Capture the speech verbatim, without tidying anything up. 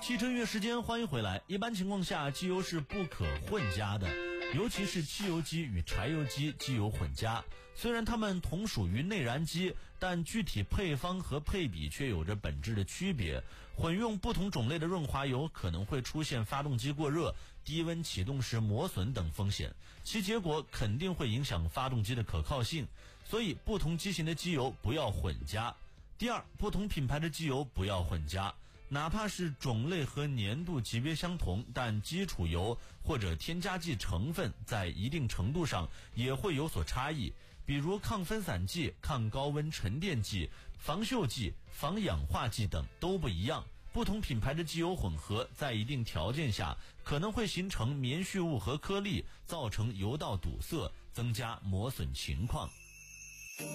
汽车音乐时间，欢迎回来。一般情况下，机油是不可混加的，尤其是汽油机与柴油机机油混加。虽然它们同属于内燃机，但具体配方和配比却有着本质的区别。混用不同种类的润滑油可能会出现发动机过热、低温启动时磨损等风险，其结果肯定会影响发动机的可靠性。所以，不同机型的机油不要混加。第二，不同品牌的机油不要混加。哪怕是种类和粘度级别相同，但基础油或者添加剂成分在一定程度上也会有所差异。比如抗分散剂、抗高温沉淀剂、防锈剂、防氧化剂等都不一样。不同品牌的机油混合，在一定条件下可能会形成棉絮物和颗粒，造成油道堵塞，增加磨损情况。